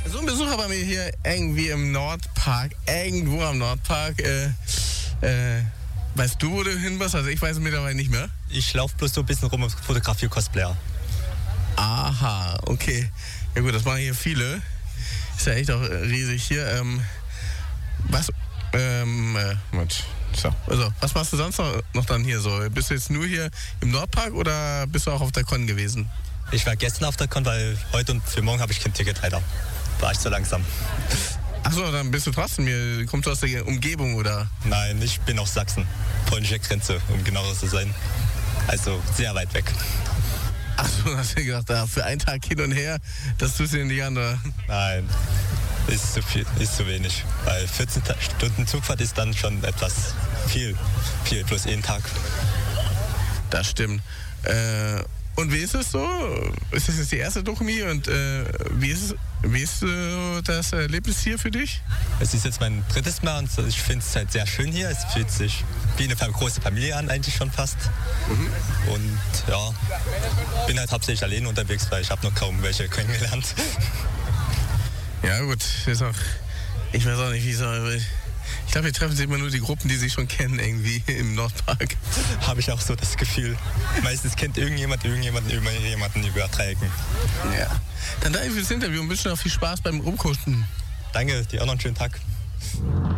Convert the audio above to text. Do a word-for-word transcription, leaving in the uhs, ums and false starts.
So ein Besucher bei mir hier irgendwie im Nordpark, irgendwo am Nordpark. Äh, äh, weißt du, wo du hin bist? Also ich weiß es mittlerweile nicht mehr. Ich laufe bloß so ein bisschen rum und fotografiere Cosplayer. Aha, okay. Ja gut, das machen hier viele. Ist ja echt auch riesig hier. Ähm, was, ähm, äh, Moment. So, also, was machst du sonst noch, noch dann hier so? Bist du jetzt nur hier im Nordpark oder bist du auch auf der Con gewesen? Ich war gestern auf der Con, weil heute und für morgen habe ich kein Ticket leider. War ich zu langsam. Achso, dann bist du trotzdem hier. Kommst du aus der Umgebung oder? Nein, ich bin aus Sachsen. Polnische Grenze, um genauer zu sein. Also sehr weit weg. Achso, hast du gedacht, da für einen Tag hin und her, das tust du dir nicht an, oder? Nein, ist zu viel, ist zu wenig. Weil vierzehn Stunden Zugfahrt ist dann schon etwas viel. Viel plus jeden Tag. Das stimmt. Äh, und wie ist es so? Ist das jetzt die erste Dokumie und äh, wie ist, wie ist äh, das Erlebnis hier für dich? Es ist jetzt mein drittes Mal und ich finde es halt sehr schön hier. Es fühlt sich wie eine große Familie an, eigentlich schon fast. Mhm. Und ja, bin halt hauptsächlich allein unterwegs, weil ich habe noch kaum welche kennengelernt. Ja gut, ist auch, ich weiß auch nicht, wie soll. Ich glaube, wir treffen sich immer nur die Gruppen, die sich schon kennen, irgendwie im Nordpark. Habe ich auch so das Gefühl. Meistens kennt irgendjemand irgendjemanden über jemanden über Dreiecken. Ja. Dann danke fürs Interview und wünsche noch viel Spaß beim Rumkuschen. Danke, dir auch noch einen schönen Tag.